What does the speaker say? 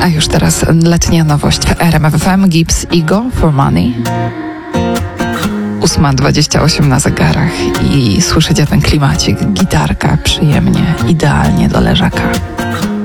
A już teraz letnia nowość w RMF FM. Gibbs i Go for Money. 8:28 na zegarach i słyszycie ten klimacik, gitarka, przyjemnie, idealnie do leżaka.